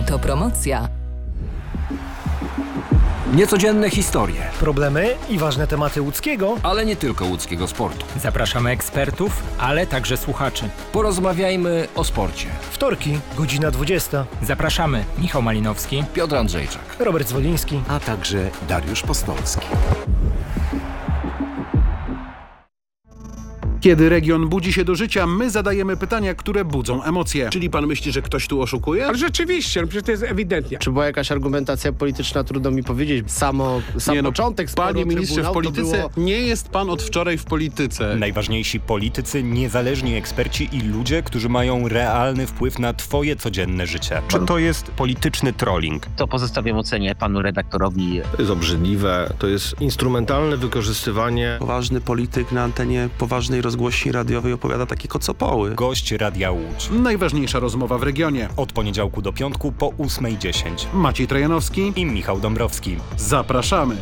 Autopromocja. Niecodzienne historie, problemy i ważne tematy łódzkiego, ale nie tylko łódzkiego sportu. Zapraszamy ekspertów, ale także słuchaczy. Porozmawiajmy o sporcie. Wtorki, godzina 20. Zapraszamy Michał Malinowski, Piotr Andrzejczak, Robert Zwoliński, a także Dariusz Postolski. Kiedy region budzi się do życia, my zadajemy pytania, które budzą emocje. Czyli pan myśli, że ktoś tu oszukuje? Ale rzeczywiście, przecież to jest ewidentnie. Czy była jakaś argumentacja polityczna, trudno mi powiedzieć. Sam początek sporu Panie ministrze, w polityce było... nie jest pan od wczoraj w polityce. Najważniejsi politycy, niezależni eksperci i ludzie, którzy mają realny wpływ na twoje codzienne życie. Czy to jest polityczny trolling? To pozostawiam ocenie panu redaktorowi. To jest obrzydliwe, to jest instrumentalne wykorzystywanie. Poważny polityk na antenie poważnej rozgłośni radiowej opowiada takie kocopoły. Gość Radia Łódź. Najważniejsza rozmowa w regionie. Od poniedziałku do piątku po 8:10. Maciej Trajanowski i Michał Dąbrowski. Zapraszamy.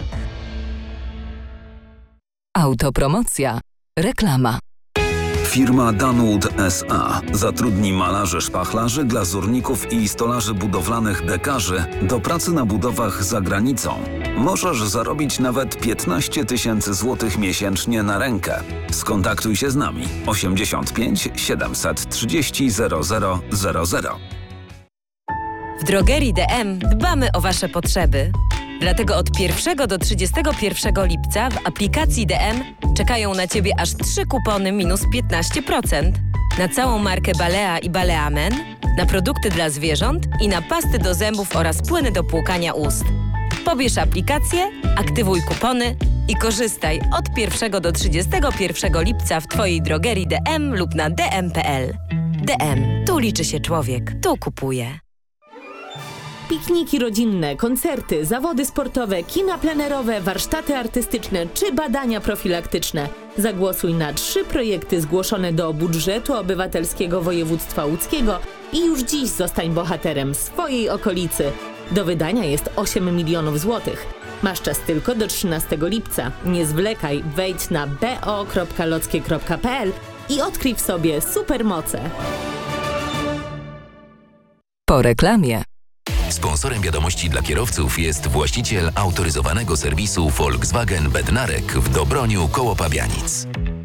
Autopromocja. Reklama. Firma Danwood S.A. zatrudni malarzy, szpachlarzy, glazurników i stolarzy budowlanych dekarzy do pracy na budowach za granicą. Możesz zarobić nawet 15 000 złotych miesięcznie na rękę. Skontaktuj się z nami 85 730 0000. W drogerii DM dbamy o Wasze potrzeby. Dlatego od 1 do 31 lipca w aplikacji DM czekają na Ciebie aż 3 kupony minus 15%. Na całą markę Balea i Balea Men, na produkty dla zwierząt i na pasty do zębów oraz płyny do płukania ust. Pobierz aplikację, aktywuj kupony i korzystaj od 1 do 31 lipca w Twojej drogerii DM lub na dm.pl. DM. Tu liczy się człowiek. Tu kupuje. Pikniki rodzinne, koncerty, zawody sportowe, kina plenerowe, warsztaty artystyczne czy badania profilaktyczne. Zagłosuj na 3 projekty zgłoszone do budżetu obywatelskiego województwa łódzkiego i już dziś zostań bohaterem swojej okolicy. Do wydania jest 8 milionów złotych. Masz czas tylko do 13 lipca. Nie zwlekaj, wejdź na bo.lockie.pl i odkryj w sobie supermoce. Po reklamie. Sponsorem wiadomości dla kierowców jest właściciel autoryzowanego serwisu Volkswagen Bednarek w Dobroniu koło Pabianic.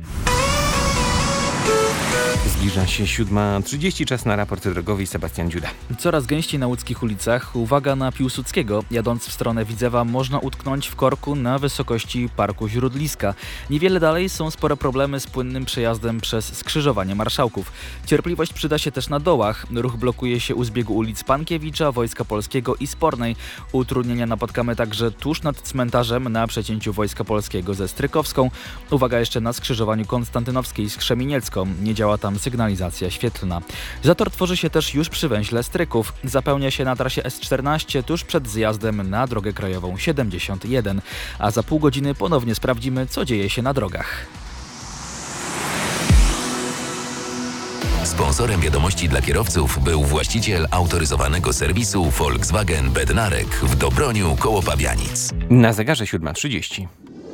Zbliża się 7:30, czas na raport drogowy. Sebastian Dziuda. Coraz gęściej na łódzkich ulicach. Uwaga na Piłsudskiego. Jadąc w stronę Widzewa można utknąć w korku na wysokości Parku Źródliska. Niewiele dalej są spore problemy z płynnym przejazdem przez skrzyżowanie Marszałków. Cierpliwość przyda się też na dołach. Ruch blokuje się u zbiegu ulic Pankiewicza, Wojska Polskiego i Spornej. Utrudnienia napotkamy także tuż nad cmentarzem na przecięciu Wojska Polskiego ze Strykowską. Uwaga jeszcze na skrzyżowaniu Konstantynowskiej z Krzemieniecką. Nie działa tam sygnalizacja świetlna. Zator tworzy się też już przy węźle Stryków. Zapełnia się na trasie S14 tuż przed zjazdem na drogę krajową 71. A za pół godziny ponownie sprawdzimy, co dzieje się na drogach. Sponsorem wiadomości dla kierowców był właściciel autoryzowanego serwisu Volkswagen Bednarek w Dobroniu koło Pabianic. Na zegarze 7:30.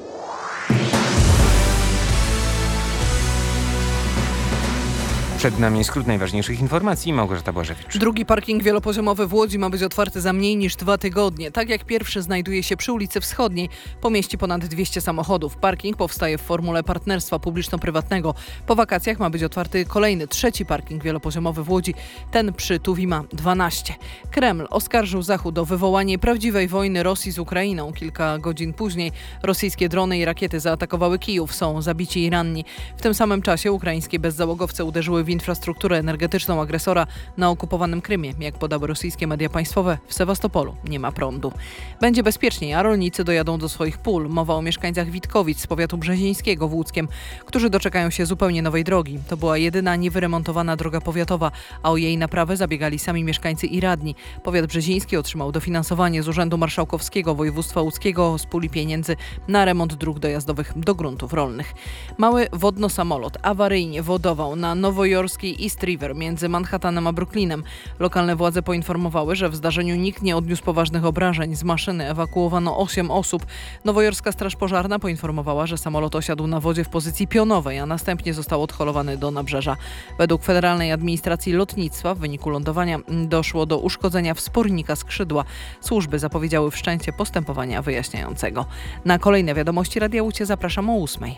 Przed nami skrót najważniejszych informacji. Małgorzata Błażewicz. Drugi parking wielopoziomowy w Łodzi ma być otwarty za mniej niż 2 tygodnie. Tak jak pierwszy znajduje się przy ulicy Wschodniej. Pomieści ponad 200 samochodów. Parking powstaje w formule partnerstwa publiczno-prywatnego. Po wakacjach ma być otwarty kolejny, trzeci parking wielopoziomowy w Łodzi. Ten przy Tuwima 12. Kreml oskarżył Zachód o wywołanie prawdziwej wojny Rosji z Ukrainą. Kilka godzin później rosyjskie drony i rakiety zaatakowały Kijów. Są zabici i ranni. W tym samym czasie ukraińskie bezzałogowce uderzyły w infrastrukturę energetyczną agresora na okupowanym Krymie. Jak podały rosyjskie media państwowe, w Sewastopolu nie ma prądu. Będzie bezpieczniej, a rolnicy dojadą do swoich pól. Mowa o mieszkańcach Witkowic z powiatu brzezińskiego w Łódzkiem, którzy doczekają się zupełnie nowej drogi. To była jedyna niewyremontowana droga powiatowa, a o jej naprawę zabiegali sami mieszkańcy i radni. Powiat brzeziński otrzymał dofinansowanie z Urzędu Marszałkowskiego Województwa Łódzkiego z puli pieniędzy na remont dróg dojazdowych do gruntów rolnych. Mały wodno-samolot awaryjnie wodował na nowojorskiej nowojorskiej East River między Manhattanem a Brooklynem. Lokalne władze poinformowały, że w zdarzeniu nikt nie odniósł poważnych obrażeń. Z maszyny ewakuowano 8 osób. Nowojorska Straż Pożarna poinformowała, że samolot osiadł na wodzie w pozycji pionowej, a następnie został odholowany do nabrzeża. Według Federalnej Administracji Lotnictwa w wyniku lądowania doszło do uszkodzenia wspornika skrzydła. Służby zapowiedziały wszczęcie postępowania wyjaśniającego. Na kolejne wiadomości Radia Łucie zapraszam o 8:00.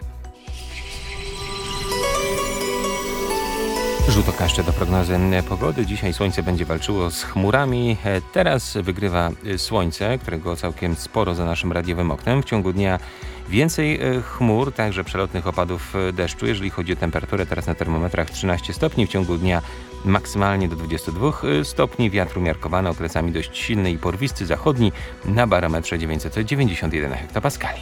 Rzut oka jeszcze do prognozy pogody. Dzisiaj słońce będzie walczyło z chmurami. Teraz wygrywa słońce, którego całkiem sporo za naszym radiowym oknem. W ciągu dnia więcej chmur, także przelotnych opadów deszczu. Jeżeli chodzi o temperaturę, teraz na termometrach 13 stopni. W ciągu dnia maksymalnie do 22 stopni. Wiatr umiarkowany, okresami dość silny i porwisty, zachodni na barometrze 991 hektopaskali.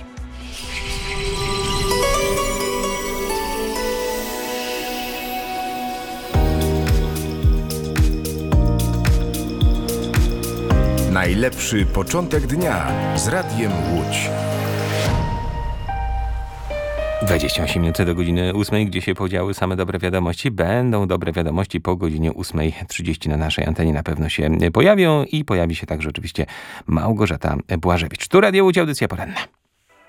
Najlepszy początek dnia z Radiem Łódź. 28 minut do godziny 8, gdzie się podziały same dobre wiadomości. Będą dobre wiadomości po godzinie 8:30 na naszej antenie na pewno się pojawią i pojawi się także oczywiście Małgorzata Błażewicz. Tu Radio Łódź, audycja poranna.